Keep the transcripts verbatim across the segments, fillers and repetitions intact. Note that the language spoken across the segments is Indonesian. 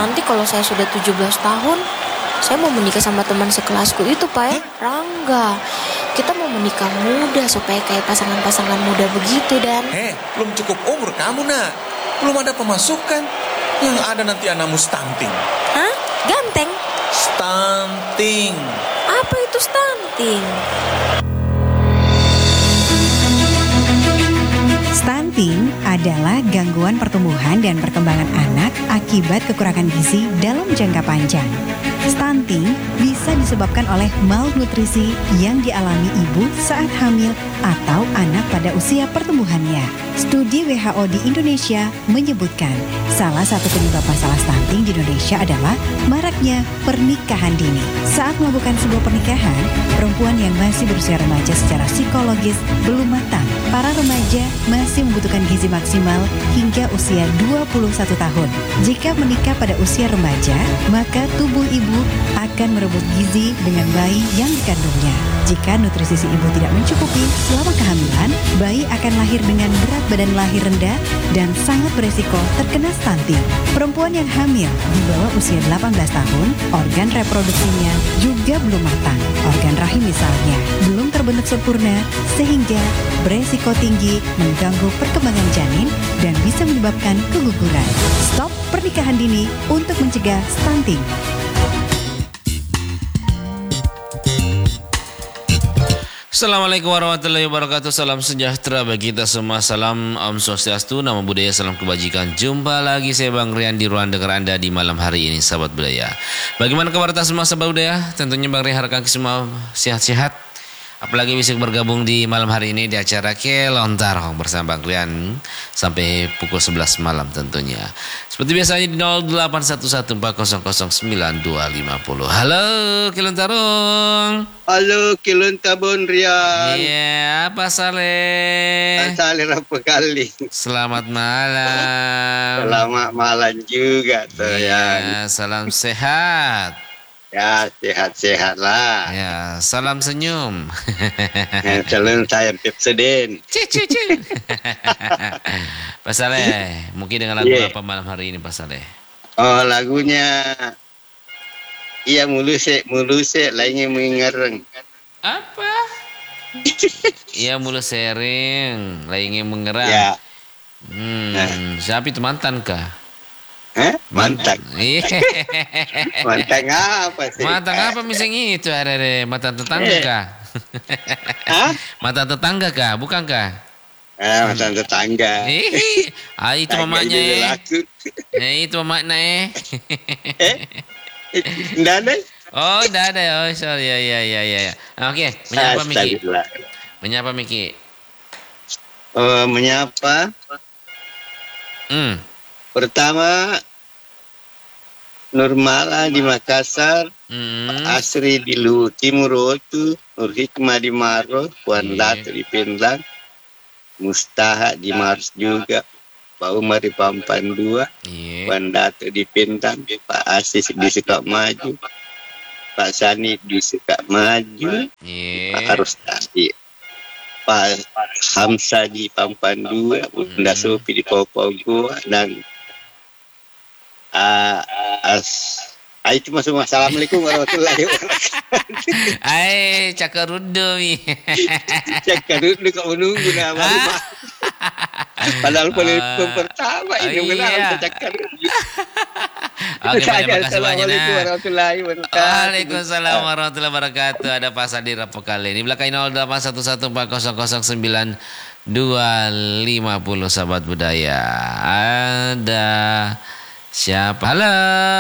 nanti kalau saya sudah tujuh belas tahun, saya mau menikah sama teman sekelasku itu, Pak ya, Rangga. Kita mau menikah muda supaya kayak pasangan-pasangan muda begitu, Dan. Heh, belum cukup umur kamu, nak. Belum ada pemasukan. Yang ada nanti anakmu stunting. Hah? Ganteng? Stunting. Apa itu stunting? Stunting adalah gangguan pertumbuhan dan perkembangan anak akibat kekurangan gizi dalam jangka panjang. Stunting bisa disebabkan oleh malnutrisi yang dialami ibu saat hamil atau anak pada usia pertumbuhannya. Studi W H O di Indonesia menyebutkan salah satu penyebab masalah stunting di Indonesia adalah maraknya pernikahan dini. Saat melakukan sebuah pernikahan, perempuan yang masih berusia remaja secara psikologis belum matang. Para remaja masih membutuhkan gizi maksimal hingga usia dua puluh satu tahun. Jika menikah pada usia remaja, maka tubuh ibu akan merebut gizi dengan bayi yang dikandungnya. Jika nutrisi si ibu tidak mencukupi selama kehamilan, bayi akan lahir dengan berat badan lahir rendah dan sangat beresiko terkena stunting. Perempuan yang hamil di bawah usia delapan belas tahun, organ reproduksinya juga belum matang. Organ rahim misalnya belum terbentuk sempurna sehingga beresiko tinggi mengganggu perkembangan janin dan bisa menyebabkan keguguran. Stop pernikahan dini untuk mencegah stunting. Assalamualaikum warahmatullahi wabarakatuh. Salam sejahtera bagi kita semua. Salam Om Swastiastu, nama budaya, salam kebajikan. Jumpa lagi saya Bang Rian di ruang dengar Anda di malam hari ini, sahabat budaya. Bagaimana kabar kita semua, sahabat budaya? Tentunya Bang Rian harapkan semua sehat-sehat. Apalagi bisa bergabung di malam hari ini di acara Kelontarong bersama Bang Rian sampai pukul sebelas malam tentunya. Seperti biasanya di nol delapan satu satu empat nol nol sembilan dua lima nol. Halo Kelontarong. Halo Kelontabon Rian. Iya, apa Saleh? Saleh apa kali? Selamat malam. Selamat malam juga tuh ya. Salam sehat. Ya, sehat-sehat lah. Ya, salam senyum. Ya, salam saya Pepsodent. Cici cici. Pak Saleh, mungkin dengan lagu yeah. apa malam hari ini Pak Saleh? Oh, lagunya iya mulusek mulusek lainnya mengereng. Apa? Iya mulus sering, lainnya mengerang. Ya. Hmm, nah. Siapa itu mantan kah? Eh, mantan. Mantan apa sih? Mantan apa misalnya itu ada deh, mantan tetangga kah? Hah? Mantan tetangga kah? Bukan kah? Ah, mantan tetangga. Eh, ah, itu mamaknya eh. Eh, itu mamaknya eh. Eh? Nggak ada? Oh, nggak ada. Oh, sorry. Ya, ya, ya, ya. Oke, menyapa Miki. Menyapa Miki. Oh, menyapa. Hmm. Pertama Nurmala di Makassar, hmm. Asri di Lu Timur Otu, Nur Hikmah di Maro, Puan yeah. Latu di Pinlang, Mustaha di Mars juga, Pak Umar di Pampan dua, yeah. Puan Latu di Pinlang, Pak Asis di Sukamaju, Pak Sani di Sukamaju, yeah. Pak Harus tadi. Pak Hamsa di Pampan dua, Bunda hmm. Sopi di Popau Goa, dan Uh, as, Ayo cuma semua. Assalamualaikum warahmatullahi wabarakatuh. Ay, cakarudo mi. Cakarudo kau menunggu nama. Padahal paling uh, pertama ini mengenal cakarudo. Oke, terima kasih banyak. Assalamualaikum warahmatullahi wabarakatuh. Waalaikumsalam warahmatullahi wabarakatuh. Ada Pak Sadi Rapo kali ini. Belakang nol delapan satu satu empat nol nol sembilan dua lima nol sahabat budaya. Ada siapa? Halo,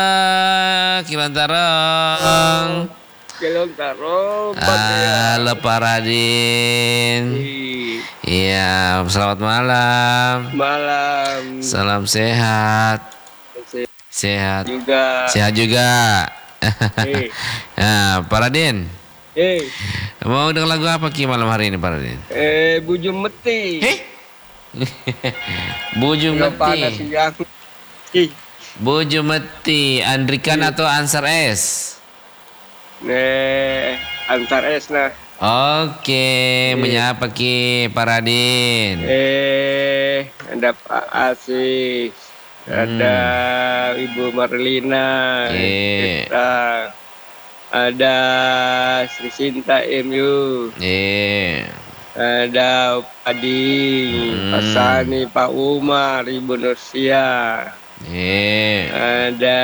Kelontarong. Kelontarong. Halo Pak Radin. Iya, selamat malam. Malam. Salam sehat. Sehat. Juga. Sehat juga. Hey. Nah, Pak Radin. Hey. Mau dengar lagu apa Ki malam hari ini Pak Radin? Eh, Bujum Meti. Heh. Bujum Meti. Bujum Meti, Andrikan hmm. atau Ansar S? Eh, Ansar S nah. Oke, eh. menyapa Ki Pak Radin? Eh, ada Pak Asis. Ada Ibu Marlina. Iya. Kita. Ada Sri Sinta M U. Iya. Ada Padi, Hmm. Pak Sani, Pak Umar, Ibu Nursia. Iya. Ada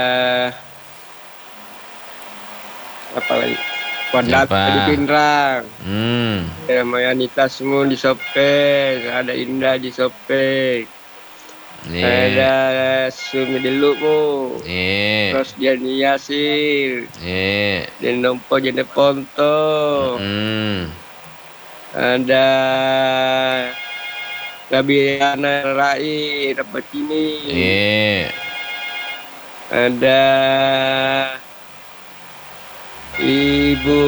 apa lagi? Wadata Siapa? di Pinrang. Hmm. Ada Mayanita semua di Sopeng. Ada Indah di Sopeng. Iya. Ada Sumi di Lukmu. Iya. Terus Diani Yasir. Iya. Dan Nompo Jende Ponto. Hmm. Ada Gabiana Rai dapat ini. Iya. Ada Ibu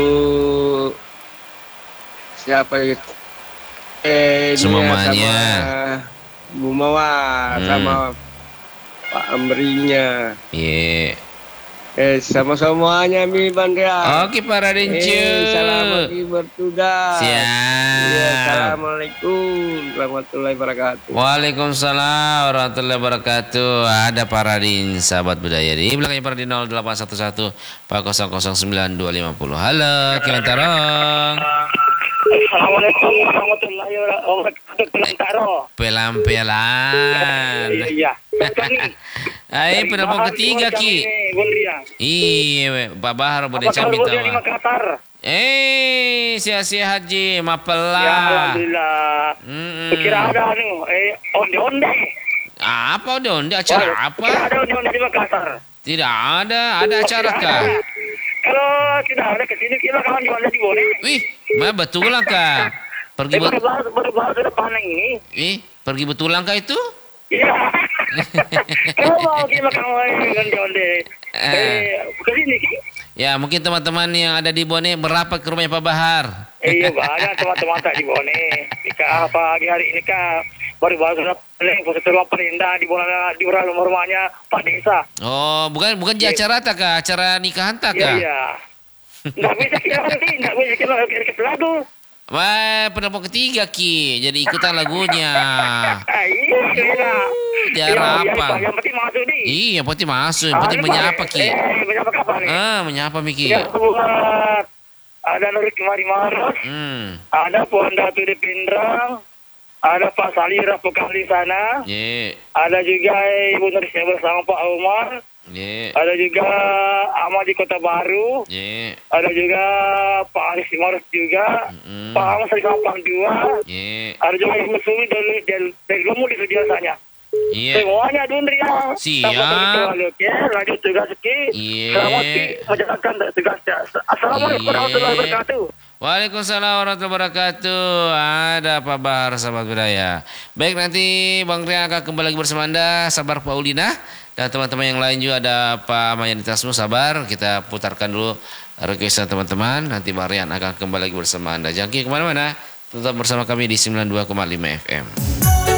siapa itu? Eh, dia Semuanya. sama Bu Mawar Hmm. sama Pak Amrinya. Iya. Eh sama semuanya Mi Bandra. Oke Pak Raden Eh, Cu. selamat lagi bertugas. Siap. Ya, assalamualaikum warahmatullahi wabarakatuh. Waalaikumsalam warahmatullahi wabarakatuh. Ada Pak Radin, sahabat budaya di belakangnya Pak Radin nol delapan satu satu empat nol nol sembilan dua lima nol. Halo, Kelantarong. Assalamualaikum warahmatullahi wabarakatuh. Kelantaro. Pelan-pelan. Iya. Hai, penelpon ketiga Ki. Iya, we. Pak Bahar Apa boleh kabar minta Budi di maaf. Makassar? Eh, sia-sia Haji, Ya mapelah. alhamdulillah. Mm-mm. Kira ada anu, eh onde-onde. Apa udah udah acara Oh, Kira apa? ada onde-onde di Makassar. Tidak ada, ada acara Tidak kah? ada. Kalau tidak ada ke sini kita kawan di mana di Bone. Wih, mah betulan kah? Pergi Eh, bet baru bahas baru bahas sudah panen ini. Ih, pergi betulan kah itu? Iya. Kalau mau kita kawan di onde. Eh. Eh, ke sini Ki. Ya, mungkin teman-teman yang ada di Bone merapat ke rumahnya Pak Bahar. Iya banyak teman-teman tak di Bone. Jika pagi hari ini kah baru baru sudah paling setelah perindah di bola di bola rumahnya Pak Desa. Oh, bukan bukan di acara tak kah? Acara nikahan tak Iya kah? iya. Nggak bisa kira nanti, nggak bisa kira kira lagu. Wah, penelpon ketiga Ki, jadi ikutan lagunya. Ah, iya, iya. Tiara Yang- apa? Yang, yang penting masuk nih. Iya, yang penting masuk, yang penting Ah, ini menyapa Pak, Ki. Eh, menyapa kapan nih? Ah, menyapa Miki. Ya, buat ada Nurik Kemari Maros, Hmm. ada Puan Datu di Pindrang, ada Pak Salira Pekal di sana, Ye, ada juga Ibu Nurisnya bersama Pak Umar, ye, ada juga Ahmad di Kota Baru, ye, ada juga Pak Aris di Maros juga, Mm. Pak Ahmad di Kampang dua, ye, ada juga Ibu Sumi dari dari dari Lumu di biasanya. ye. Semuanya Dundri ya. Siap. Oke, lanjut tugas Ki. Iya. Selamat Ki menjalankan tugasnya. Assalamualaikum Iya. warahmatullahi wabarakatuh. Waalaikumsalam warahmatullahi wabarakatuh. Ada Pak Bahar, sahabat budaya. Baik, nanti Bang Rian akan kembali lagi bersama Anda. Sabar Paulina. Dan teman-teman yang lain juga ada Pak Mayanitasmu, sabar. Kita putarkan dulu requestan teman-teman. Nanti Bang Rian akan kembali lagi bersama Anda. Jangan kemana-mana. Tetap bersama kami di sembilan puluh dua koma lima F M.